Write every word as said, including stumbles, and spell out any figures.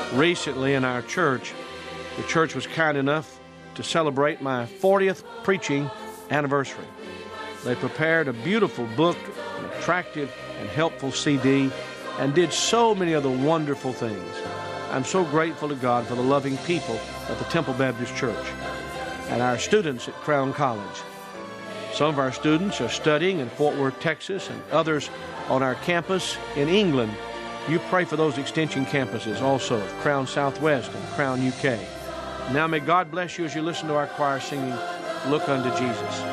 Recently in our church, the church was kind enough to celebrate my fortieth preaching anniversary. They prepared a beautiful book, an attractive and helpful C D, and did so many other wonderful things. I'm so grateful to God for the loving people at the Temple Baptist Church and our students at Crown College. Some of our students are studying in Fort Worth, Texas, and others on our campus in England. You pray for those extension campuses also of Crown Southwest and Crown U K. Now may God bless you as you listen to our choir singing, Look Unto Jesus.